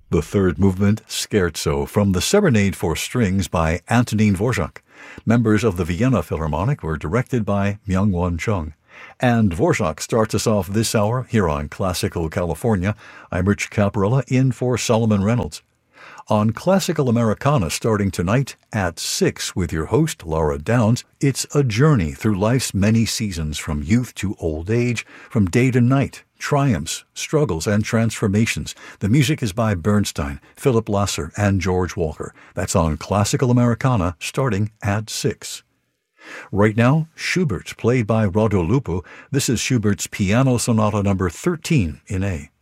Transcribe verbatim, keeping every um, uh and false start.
The third movement, Scherzo, from the Serenade for Strings by Antonín Dvorak. Members of the Vienna Philharmonic were directed by Myung-Whun Chung. And Dvorak starts us off this hour here on Classical California. I'm Rich Caparella, in for Solomon Reynolds. On Classical Americana, starting tonight at six with your host, Laura Downs, it's a journey through life's many seasons, from youth to old age, from day to night, triumphs, struggles, and transformations. The music is by Bernstein, Philip Lasser, and George Walker. That's on Classical Americana, starting at six. Right now, Schubert, played by Rodolfo. This is Schubert's Piano Sonata number thirteen in A.